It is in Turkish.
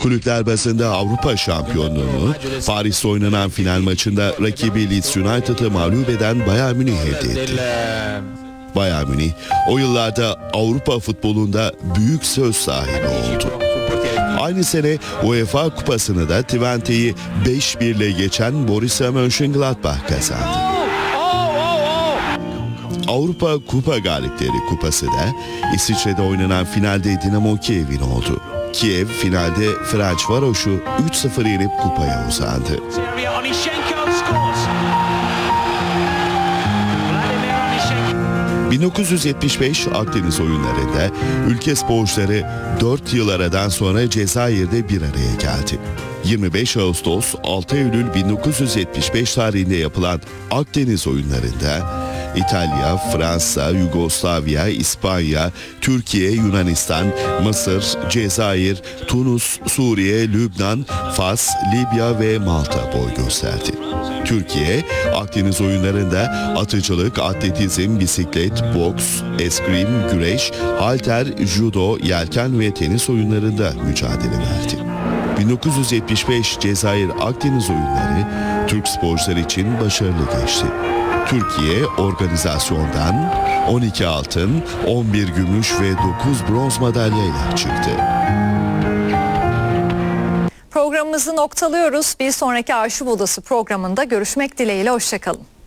Kulüpler bazında Avrupa şampiyonluğunu Paris'te oynanan final maçında rakibi Leeds United'ı mağlup eden Bayern Münih elde etti. Bayern Münih o yıllarda Avrupa futbolunda büyük söz sahibi oldu. Aynı sene UEFA Kupası'nı da Twente'yi 5-1 ile geçen Borussia Mönchengladbach kazandı. Avrupa Kupa Galipleri Kupası da İsviçre'de oynanan finalde Dinamo Kiev'in oldu. Kiev finalde Ferencvaros'u 3-0 yenip kupaya uzandı. 1975 Akdeniz oyunlarında ülke sporcuları 4 yıl aradan sonra Cezayir'de bir araya geldi. 25 Ağustos 6 Eylül 1975 tarihinde yapılan Akdeniz oyunlarında İtalya, Fransa, Yugoslavya, İspanya, Türkiye, Yunanistan, Mısır, Cezayir, Tunus, Suriye, Lübnan, Fas, Libya ve Malta boy gösterdi. Türkiye, Akdeniz oyunlarında atıcılık, atletizm, bisiklet, boks, eskrim, güreş, halter, judo, yelken ve tenis oyunlarında mücadele verdi. 1975 Cezayir Akdeniz oyunları Türk sporcular için başarılı geçti. Türkiye organizasyondan 12 altın, 11 gümüş ve 9 bronz madalyayla çıktı. Programımızı noktalıyoruz. Bir sonraki Arşiv Odası programında görüşmek dileğiyle. Hoşça kalın.